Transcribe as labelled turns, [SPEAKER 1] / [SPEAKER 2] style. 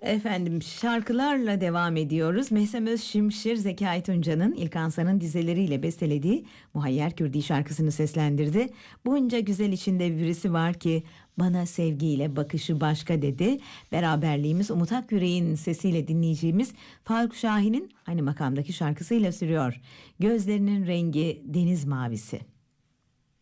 [SPEAKER 1] Efendim şarkılarla devam ediyoruz. Mehsem Özşimşir, Zekai Tunca'nın İlk Ansar'ın dizeleriyle bestelediği Muhayyer Kürdi şarkısını seslendirdi. Bunca güzel içinde birisi var ki bana sevgiyle bakışı başka dedi. Beraberliğimiz Umut Akyürek'in sesiyle dinleyeceğimiz Faruk Şahin'in aynı makamdaki şarkısıyla sürüyor. Gözlerinin rengi deniz mavisi.